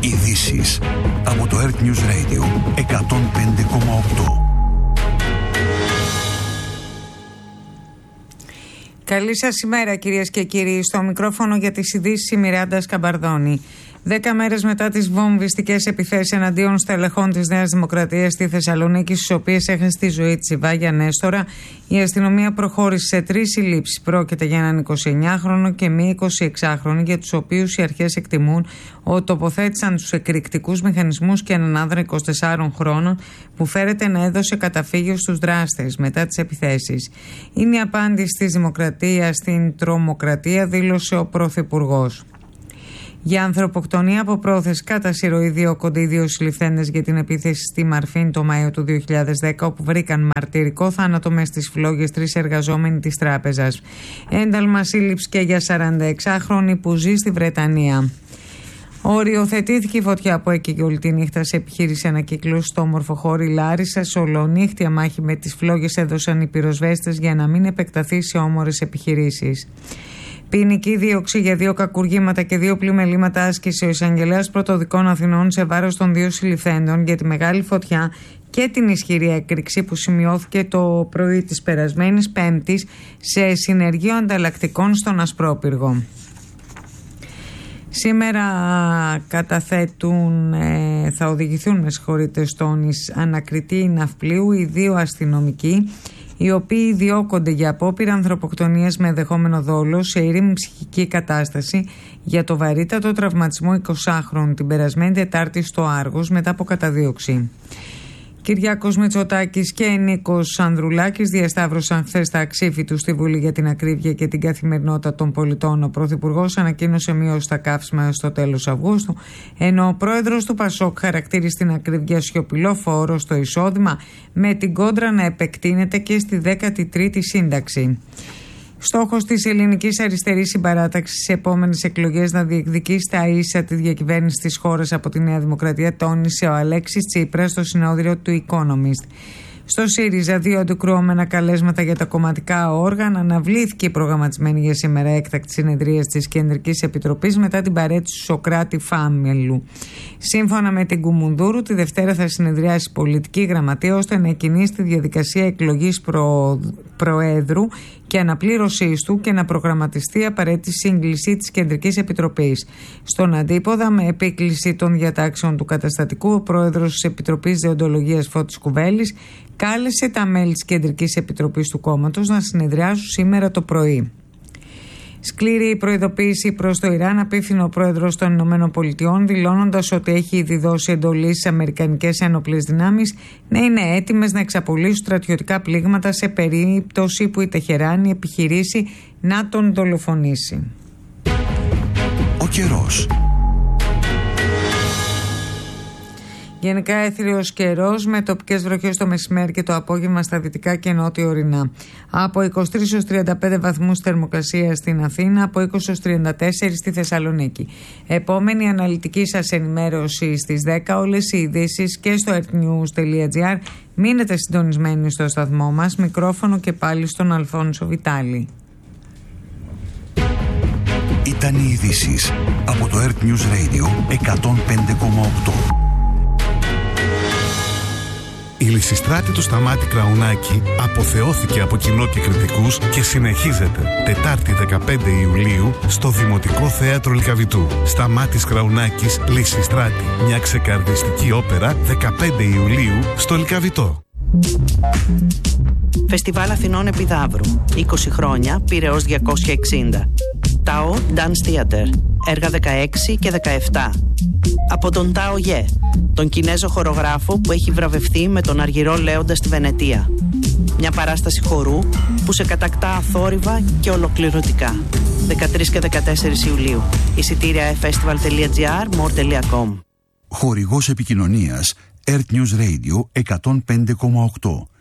Ειδήσεις από το Earth News Radio 105,8. Καλή σας ημέρα, κυρίες και κύριοι. Στο μικρόφωνο για τις ειδήσεις η Μιράντα Σκαμπαρδόνη. 10 μέρες μετά τις βομβιστικές επιθέσεις εναντίον στελεχών της Νέας Δημοκρατίας στη Θεσσαλονίκη, στις οποίες έχασε τη ζωή της η Βάγια Νέστορα, η αστυνομία προχώρησε σε 3 συλλήψεις. Πρόκειται για έναν 29χρονο και μία 26χρονη, για τους οποίους οι αρχές εκτιμούν ότι τοποθέτησαν τους εκρηκτικούς μηχανισμούς και έναν άνδρα 24 χρόνων που φέρεται να έδωσε καταφύγιο στους δράστες μετά τις επιθέσεις. Είναι η απάντηση της Δημοκρατίας στην τρομοκρατία, δήλωσε ο Πρωθυπουργός. Για ανθρωποκτονία από πρόθεση κατά συρροή διώκονται οι 2 συλληφθέντες για την επίθεση στη Μαρφίν το Μάιο του 2010, όπου βρήκαν μαρτυρικό θάνατο μες στις φλόγες 3 εργαζόμενοι της τράπεζας. Ένταλμα σύλληψη και για 46χρονη που ζει στη Βρετανία. Οριοθετήθηκε η φωτιά που έκαιγε όλη τη νύχτα σε επιχείρηση ανακύκλωσης στο ομορφοχώρι Λάρισσας. Ολονύχτια μάχη με τις φλόγες έδωσαν οι πυροσβέστες για να μην επεκταθεί σε όμορες επιχειρήσεις. Ποινική δίωξη για 2 κακουργήματα και 2 πλημελήματα άσκησε ο εισαγγελέας Πρωτοδικών Αθηνών σε βάρος των 2 συλληφθέντων για τη μεγάλη φωτιά και την ισχυρή έκρηξη που σημειώθηκε το πρωί της περασμένης Πέμπτης σε συνεργείο ανταλλακτικών στον Ασπρόπυργο. Σήμερα θα οδηγηθούν στον ανακριτή ναυπλίου οι 2 αστυνομικοί, οι οποίοι διώκονται για απόπειρα ανθρωποκτονίας με ενδεχόμενο δόλο σε ήρεμη ψυχική κατάσταση για το βαρύτατο τραυματισμό 20χρονου την περασμένη Τετάρτη στο Άργος μετά από καταδίωξη. Κυριάκος Μητσοτάκης και Νίκος Ανδρουλάκης διασταύρωσαν χθες τα αξίφη του στη Βουλή για την ακρίβεια και την καθημερινότητα των πολιτών. Ο Πρωθυπουργός ανακοίνωσε μείωση στα καύσιμα στο τέλος Αυγούστου, ενώ ο πρόεδρος του Πασόκ χαρακτήρισε την ακρίβεια σιωπηλό φόρο στο εισόδημα, με την κόντρα να επεκτείνεται και στη 13η σύνταξη. Στόχος της ελληνικής αριστερής συμπαράταξης στις επόμενες εκλογές να διεκδικήσει τα ίσα τη διακυβέρνηση της χώρας από τη Νέα Δημοκρατία, τόνισε ο Αλέξης Τσίπρας στο συνόδριο του Economist. Στο ΣΥΡΙΖΑ, 2 αντικρουόμενα καλέσματα για τα κομματικά όργανα. Αναβλήθηκε η προγραμματισμένη για σήμερα έκτακτη συνεδρίαση της Κεντρικής Επιτροπής μετά την παρέτηση του Σοκράτη Φάμελου. Σύμφωνα με την Κουμουνδούρου, τη Δευτέρα θα συνεδριάσει η πολιτική γραμματεία ώστε να εκκινήσει τη διαδικασία εκλογής προέδρου και αναπλήρωσής του και να προγραμματιστεί απαραίτητη σύγκληση της Κεντρικής Επιτροπής. Στον αντίποδα, με επίκληση των διατάξεων του καταστατικού, ο πρόεδρος της Επιτροπής Δεοντολογίας Φώτης Κουβέλης κάλεσε τα μέλη της Κεντρικής Επιτροπής του κόμματος να συνεδριάσουν σήμερα το πρωί. Σκληρή προειδοποίηση προς το Ιράν απίφθινε ο πρόεδρος των ΗΠΑ, δηλώνοντας ότι έχει ήδη δώσει εντολή στις αμερικανικές ένοπλες δυνάμεις να είναι έτοιμες να εξαπολύσουν στρατιωτικά πλήγματα σε περίπτωση που η Τεχεράνη επιχειρήσει να τον δολοφονήσει. Ο καιρός. Γενικά έθριος καιρός με τοπικές βροχές το μεσημέρι και το απόγευμα στα δυτικά και νότια ορεινά. Από 23 έως 35 βαθμούς θερμοκρασία στην Αθήνα, από 20 έως 34 στη Θεσσαλονίκη. Επόμενη αναλυτική σας ενημέρωση στις 10, όλες οι ειδήσεις και στο earthnews.gr. Μείνετε συντονισμένοι στο σταθμό μας. Μικρόφωνο και πάλι στον Αλφόνσο Βιτάλη. Ήταν οι ειδήσεις από το Earth News Radio 105,8. Η Λυσιστράτη του Σταμάτη Κραουνάκη αποθεώθηκε από κοινό και κριτικούς και συνεχίζεται Τετάρτη 15 Ιουλίου στο Δημοτικό Θέατρο Λυκαβητού. Σταμάτης Κραουνάκης, Λυσιστράτη. Μια ξεκαρδιστική όπερα 15 Ιουλίου στο Λυκαβητό. Φεστιβάλ Αθηνών Επιδαύρου. 20 χρόνια, Πειραιώς 260. Τάο Dance Theater. Έργα 16 και 17. Από τον Τάο Γε, τον Κινέζο χορογράφο που έχει βραβευτεί με τον Αργυρό Λέοντα στη Βενετία. Μια παράσταση χορού που σε κατακτά αθόρυβα και ολοκληρωτικά. 13 και 14 Ιουλίου. Εισιτήρια festival.gr, more.com. Χορηγός επικοινωνίας Earth News Radio 105,8.